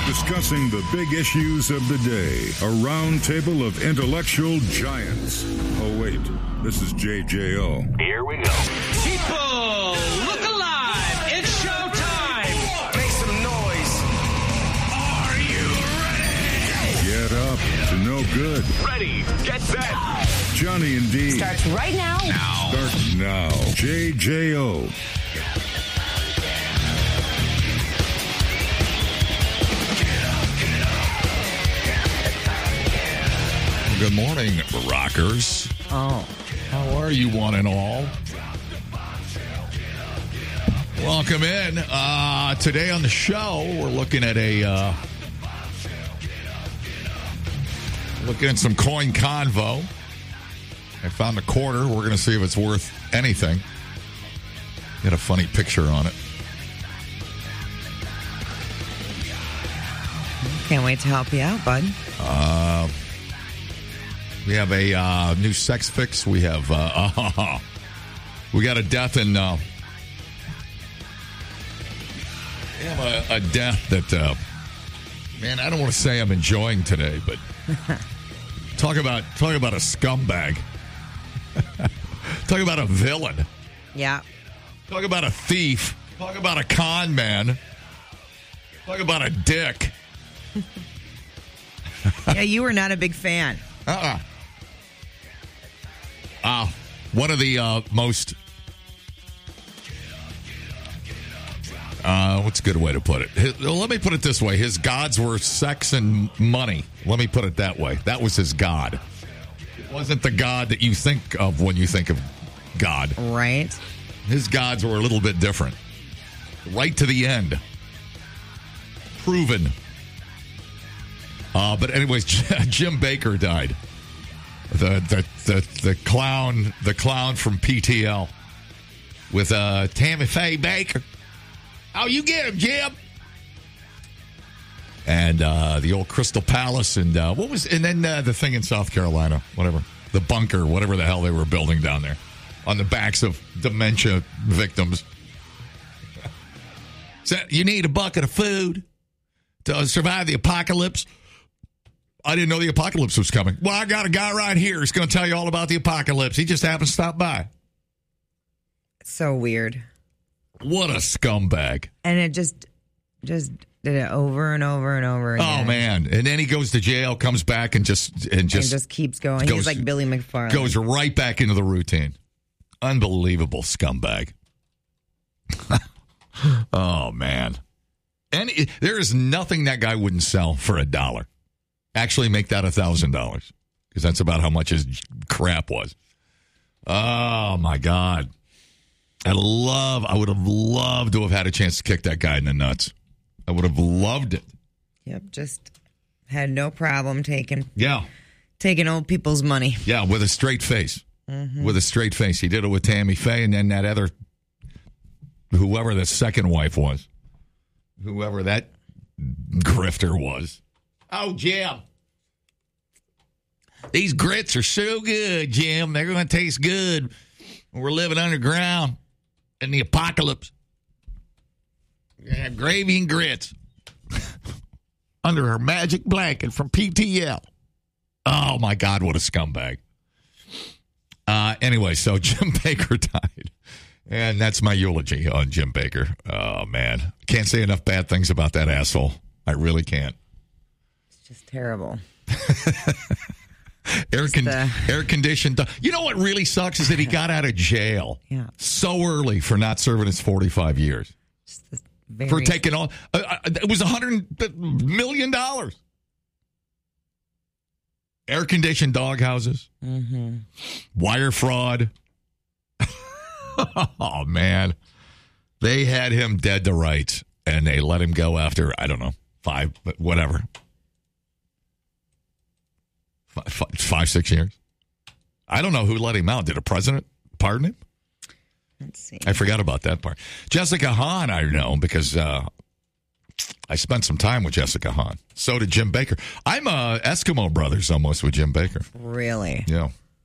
Discussing the big issues of the day. A round table of intellectual giants. Oh, wait. This is JJO. Here we go. People, look alive. It's showtime. Make some noise. Are you ready? Get up to no good. Ready, get set. Johnny and D. Starts right now. Start now. JJO. Good morning, rockers. Oh. How are you, one and all? Welcome in. Today on the show, we're looking at some coin convo. I found a quarter. We're going to see if it's worth anything. Got a funny picture on it. Can't wait to help you out, bud. We have a new sex fix. We have we got a death in. We have a death that man, I don't want to say I'm enjoying today, but talk about a scumbag. Talk about a villain. Yeah. Talk about a thief. Talk about a con man. Talk about a dick. Yeah, you were not a big fan. One of the most, what's a good way to put it? Let me put it this way. His gods were sex and money. Let me put it that way. That was his god. It wasn't the god that you think of when you think of God. Right. His gods were a little bit different. Right to the end. Proven. But anyways, Jim Bakker died. The clown from PTL with Tammy Faye Bakker. Oh, you get him, Jim. And the old Crystal Palace and then the thing in South Carolina, whatever, the bunker, whatever the hell they were building down there on the backs of dementia victims. So you need a bucket of food to survive the apocalypse. I didn't know the apocalypse was coming. Well, I got a guy right here who's going to tell you all about the apocalypse. He just happened to stop by. So weird. What a scumbag. And it just did it over and over and over again. Oh, man. And then he goes to jail, comes back, and just keeps going. He's like Billy McFarland. Goes right back into the routine. Unbelievable scumbag. Oh, man. And there is nothing that guy wouldn't sell for $1. Actually make that $1,000 because that's about how much his crap was. Oh, my God. I would have loved to have had a chance to kick that guy in the nuts. I would have loved it. Yep, just had no problem taking old people's money. Yeah, with a straight face. Mm-hmm. With a straight face. He did it with Tammy Faye and then that other, whoever the second wife was. Whoever that grifter was. Oh, Jim. These grits are so good, Jim. They're going to taste good. We're living underground in the apocalypse. We're going to have gravy and grits under her magic blanket from PTL. Oh, my God, what a scumbag. Anyway, so Jim Bakker died. And that's my eulogy on Jim Bakker. Oh, man. Can't say enough bad things about that asshole. I really can't. Just terrible. Air conditioned. You know what really sucks is that he got out of jail so early for not serving his 45 years. For taking all. It was $100 million. Air conditioned doghouses. Mm-hmm. Wire fraud. Oh, man. They had him dead to rights, and they let him go after, I don't know, 5, but whatever. 5, 6 years. I don't know who let him out. Did a president pardon him? Let's see. I forgot about that part. Jessica Hahn, I know, because I spent some time with Jessica Hahn. So did Jim Bakker. I'm Eskimo Brothers almost with Jim Bakker. Really? Yeah.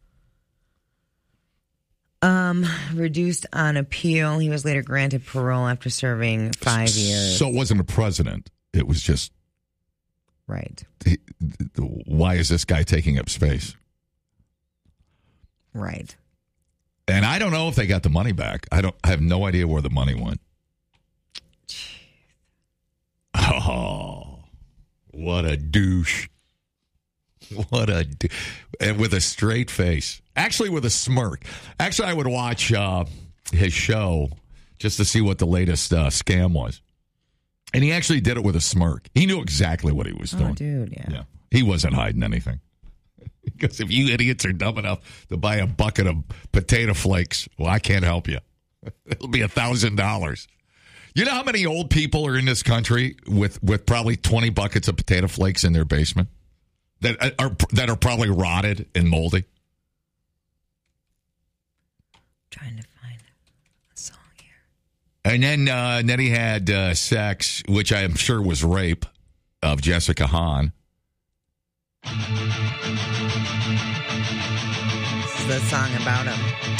Reduced on appeal. He was later granted parole after serving 5 years. So it wasn't a president. It was just Right. Why is this guy taking up space? Right. And I don't know if they got the money back. I have no idea where the money went. Oh, what a douche. And with a straight face. Actually, with a smirk. Actually, I would watch his show just to see what the latest scam was. And he actually did it with a smirk. He knew exactly what he was doing. Oh, dude, yeah. He wasn't hiding anything. Because if you idiots are dumb enough to buy a bucket of potato flakes, well, I can't help you. It'll be $1,000. You know how many old people are in this country with probably 20 buckets of potato flakes in their basement that are probably rotted and moldy? Trying to find a song here. And then he had sex, which I am sure was rape, of Jessica Hahn. This is the song about him.